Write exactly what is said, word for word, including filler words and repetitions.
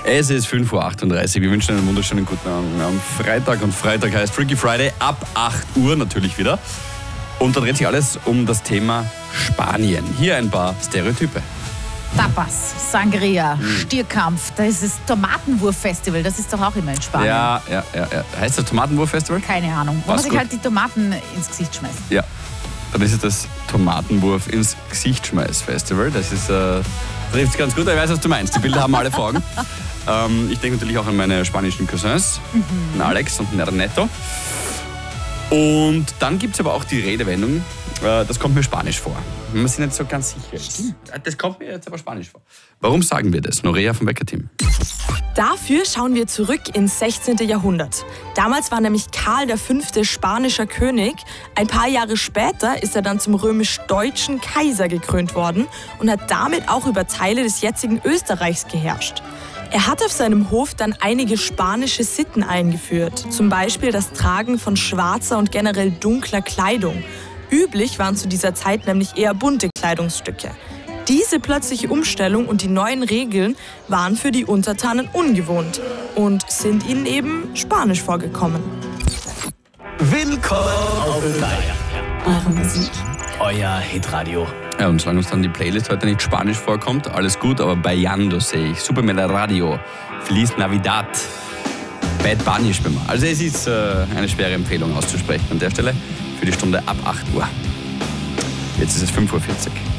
Es ist fünf Uhr achtunddreißig. Wir wünschen einen wunderschönen guten Abend am Freitag. Und Freitag heißt Freaky Friday ab acht Uhr natürlich wieder. Und da dreht sich alles um das Thema Spanien. Hier ein paar Stereotype. Tapas, Sangria, hm. Stierkampf, da ist das Tomatenwurf-Festival, das ist doch auch immer in Spanien. Ja, ja, ja. ja. Heißt das Tomatenwurf-Festival? Keine Ahnung. Wo man sich halt die Tomaten ins Gesicht schmeißt. Ja, dann ist es das Tomatenwurf ins Gesicht schmeiß Festival. Das ist, äh, trifft es ganz gut, ich weiß, was du meinst. Die Bilder haben alle vor Augen. ähm, ich denke natürlich auch an meine spanischen Cousins, mhm. Alex und Ernesto. Und dann gibt es aber auch die Redewendung, äh, das kommt mir Spanisch vor. Man ist nicht so ganz sicher. Stimmt. Das kommt mir jetzt aber Spanisch vor. Warum sagen wir das? Norea vom Wecker-Team. Dafür schauen wir zurück ins sechzehnten. Jahrhundert. Damals war nämlich Karl der Fünfte spanischer König. Ein paar Jahre später ist er dann zum römisch-deutschen Kaiser gekrönt worden und hat damit auch über Teile des jetzigen Österreichs geherrscht. Er hat auf seinem Hof dann einige spanische Sitten eingeführt, zum Beispiel das Tragen von schwarzer und generell dunkler Kleidung. Üblich waren zu dieser Zeit nämlich eher bunte Kleidungsstücke. Diese plötzliche Umstellung und die neuen Regeln waren für die Untertanen ungewohnt und sind ihnen eben spanisch vorgekommen. Willkommen auf Eure Musik. Euer Hitradio. Ja, und solange uns dann die Playlist heute nicht Spanisch vorkommt, alles gut, aber Bayando sehe ich. Super mit der Radio. Feliz Navidad. Bad Bunny spielen wir. Also es ist äh, eine schwere Empfehlung auszusprechen an der Stelle für die Stunde ab acht Uhr. Jetzt ist es fünf Uhr vierzig.